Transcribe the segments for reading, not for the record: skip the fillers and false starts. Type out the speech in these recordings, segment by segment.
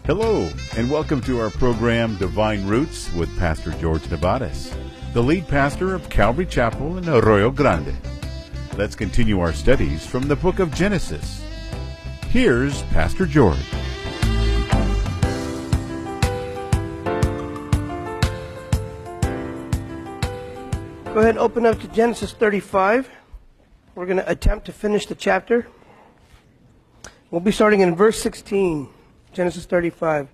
Hello, and welcome to our program, Divine Roots, with Pastor George Nevadas, the lead pastor of Calvary Chapel in Arroyo Grande. Let's continue our studies from the book of Genesis. Here's Pastor George. Go ahead and open up to Genesis 35. We're going to attempt to finish the chapter. We'll be starting in verse 16. Genesis 35.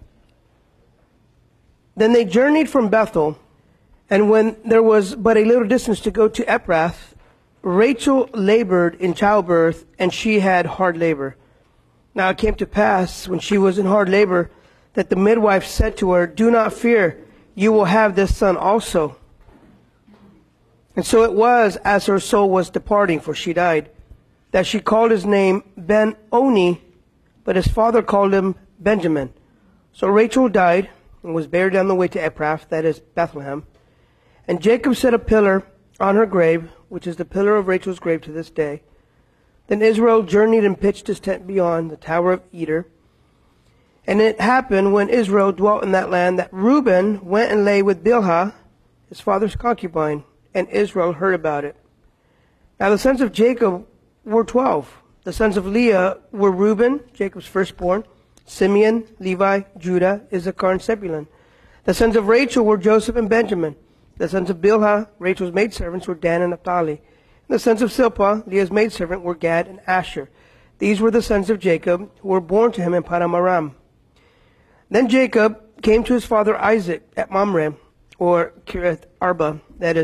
Then they journeyed from Bethel, and when there was but a little distance to go to Ephrath, Rachel labored in childbirth, and she had hard labor. Now it came to pass, when she was in hard labor, that the midwife said to her, "Do not fear, you will have this son also." And so it was, as her soul was departing, for she died, that she called his name Ben-Oni, but his father called him Benjamin. So Rachel died and was buried on the way to Ephrath, that is Bethlehem. And Jacob set a pillar on her grave, which is the pillar of Rachel's grave to this day. Then Israel journeyed and pitched his tent beyond the tower of Eder. And it happened, when Israel dwelt in that land, that Reuben went and lay with Bilhah, his father's concubine, and Israel heard about it. Now the sons of Jacob were 12. The sons of Leah were Reuben, Jacob's firstborn, Simeon, Levi, Judah, Issachar, and Zebulun. The sons of Rachel were Joseph and Benjamin. The sons of Bilhah, Rachel's maidservants, were Dan and Naphtali. And the sons of Zilpah, Leah's maidservant, were Gad and Asher. These were the sons of Jacob, who were born to him in Paddan Aram. Then Jacob came to his father Isaac at Mamre, or Kiriath Arba,